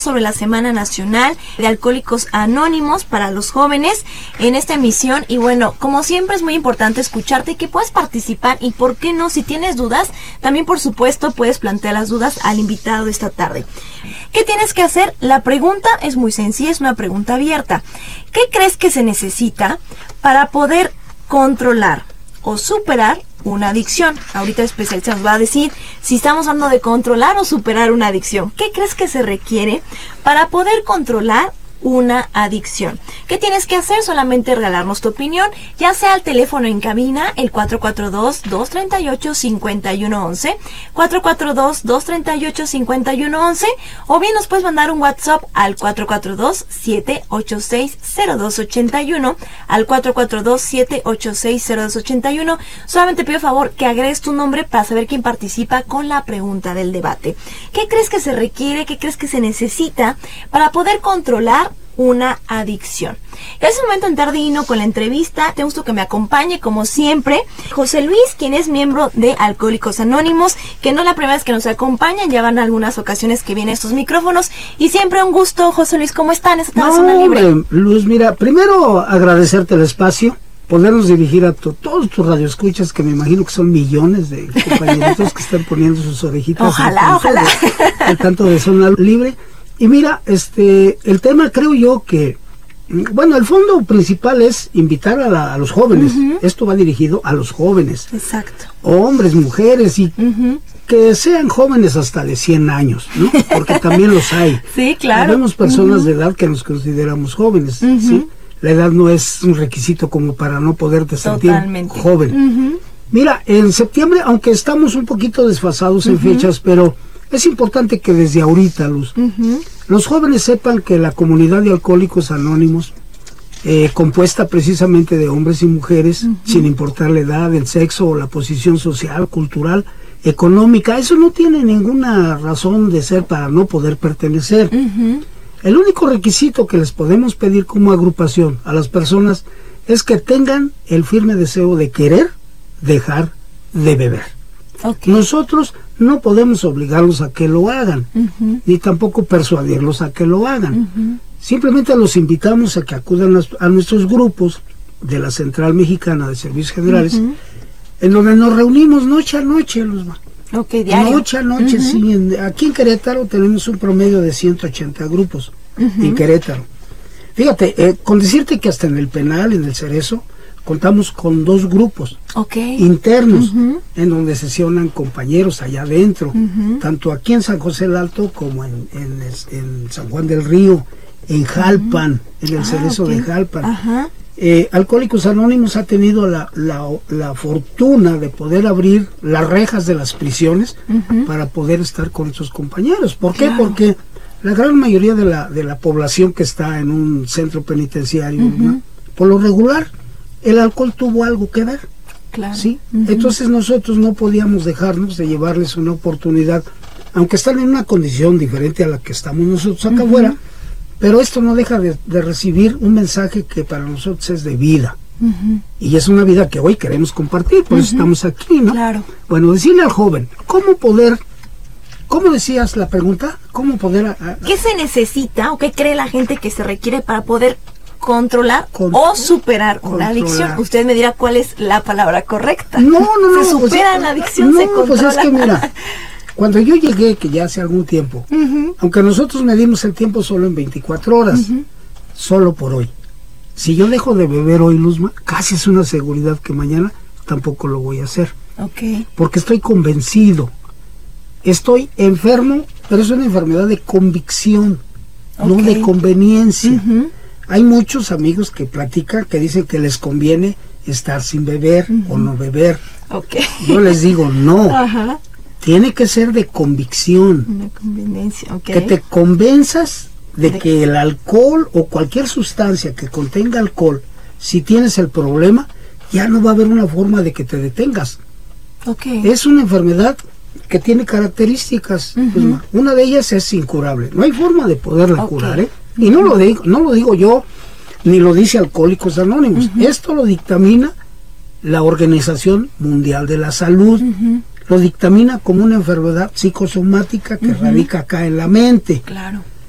sobre la Semana Nacional de Alcohólicos Anónimos para los jóvenes en esta emisión. Y bueno, como siempre es muy importante escucharte y que puedas participar, y por qué no, si tienes dudas, también por supuesto puedes plantear las dudas al invitado de esta tarde. ¿Qué tienes que hacer? La pregunta es muy sencilla, es una pregunta abierta. ¿Qué crees que se necesita para poder controlar o superar una adicción? Ahorita el especialista nos va a decir si estamos hablando de controlar o superar una adicción. ¿Qué crees que se requiere para poder controlar una adicción? ¿Qué tienes que hacer? Solamente regalarnos tu opinión, ya sea al teléfono en cabina, el 442-238-5111, 442-238-5111, o bien nos puedes mandar un WhatsApp al 442-786-0281, al 442-786-0281. Solamente pido favor que agregues tu nombre para saber quién participa con la pregunta del debate. ¿Qué crees que se requiere? ¿Qué crees que se necesita para poder controlar una adicción? Es un momento entrar de lleno con la entrevista. Te gusto que me acompañe, como siempre, José Luis, quien es miembro de Alcohólicos Anónimos, que no es la primera vez que nos acompañan, ya van algunas ocasiones que vienen estos micrófonos, y siempre un gusto. José Luis, ¿cómo están? Zona Libre. Luz, mira, primero agradecerte el espacio, podernos dirigir a todos tus radioescuchas, que me imagino que son millones de compañeritos que están poniendo sus orejitas ojalá al tanto de Zona Libre. Y mira, el tema, creo yo que, bueno, el fondo principal es invitar a los jóvenes. Esto va dirigido a los jóvenes. Exacto. Hombres, mujeres, y que sean jóvenes hasta de 100 años, ¿no? Porque también los hay. Sí, claro. Habemos personas de edad que nos consideramos jóvenes, ¿sí? La edad no es un requisito como para no poderte sentir joven. Mira, en septiembre, aunque estamos un poquito desfasados en fechas, pero es importante que desde ahorita, Luz, los jóvenes sepan que la comunidad de Alcohólicos Anónimos, compuesta precisamente de hombres y mujeres, sin importar la edad, el sexo o la posición social, cultural, económica, eso no tiene ninguna razón de ser para no poder pertenecer. El único requisito que les podemos pedir como agrupación a las personas es que tengan el firme deseo de querer dejar de beber. Nosotros no podemos obligarlos a que lo hagan, ni tampoco persuadirlos a que lo hagan. Simplemente los invitamos a que acudan a nuestros grupos de la Central Mexicana de Servicios Generales, en donde nos reunimos noche a noche, Luzma. Diario. Noche a noche, sí. Aquí en Querétaro tenemos un promedio de 180 grupos, en Querétaro. Fíjate, con decirte que hasta en el penal, en el Cerezo, contamos con 2 grupos internos, en donde sesionan compañeros allá adentro, tanto aquí en San José el Alto como en San Juan del Río, en Jalpan, en el Cerezo de Jalpan. Alcohólicos Anónimos ha tenido la fortuna de poder abrir las rejas de las prisiones para poder estar con nuestros compañeros. ¿Por qué? Porque la gran mayoría de la población que está en un centro penitenciario, ¿no? Por lo regular, el alcohol tuvo algo que ver. ¿Sí? Entonces nosotros no podíamos dejarnos de llevarles una oportunidad, aunque están en una condición diferente a la que estamos nosotros acá afuera, pero esto no deja de recibir un mensaje que para nosotros es de vida. Y es una vida que hoy queremos compartir, por eso estamos aquí, ¿no? Claro. Bueno, decirle al joven, ¿cómo decías la pregunta? ¿Cómo poder...? ¿Qué se necesita o qué cree la gente que se requiere para poder controlar o superar una adicción? Usted me dirá cuál es la palabra correcta. No. ¿Se supera la adicción? ¿Se controla? Pues es que mira, cuando yo llegué, que ya hace algún tiempo, aunque nosotros medimos el tiempo solo en 24 horas, solo por hoy. Si yo dejo de beber hoy, Luzma, casi es una seguridad que mañana tampoco lo voy a hacer. Porque estoy convencido. Estoy enfermo, pero es una enfermedad de convicción, no de conveniencia. Hay muchos amigos que platican, que dicen que les conviene estar sin beber o no beber. Yo les digo, no. Tiene que ser de convicción. Una conveniencia, que te convenzas de que el alcohol o cualquier sustancia que contenga alcohol, si tienes el problema, ya no va a haber una forma de que te detengas. Es una enfermedad que tiene características. Una de ellas es incurable. No hay forma de poderla curar, ¿eh? Y no lo digo yo, ni lo dice Alcohólicos Anónimos. Esto lo dictamina la Organización Mundial de la Salud. Lo dictamina como una enfermedad psicosomática que radica acá en la mente.